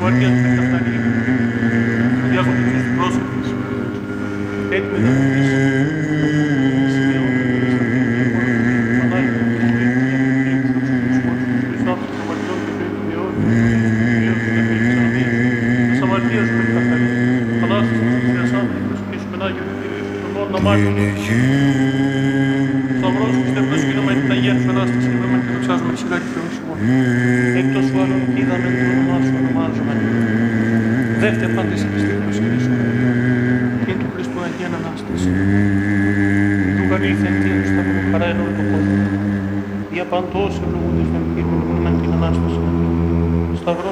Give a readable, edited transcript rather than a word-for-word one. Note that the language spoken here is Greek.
αμαρτίας με καθαρή, ο διάκονος της πρόσωπης, έτοιμη να βοηθήσει, Σταυρός πιστεύοντας και με την Αγία Ανάσταση, είδαμε και δοξάζουμε σιγά και Θεός ημών. Εκτός σου άλλων είδαμε το όνομά σου ονομάζουμε. Δεύτερη απάντηση της τύχης Χριστού. Και του Χριστού Αγία Ανάσταση. Του καλήθεν την σταυρό χαρά ενώμε το κόσμο. Διαπαντός ευλογούντες τον Κύριο, ευλογούμεν την Ανάσταση. Σταυρός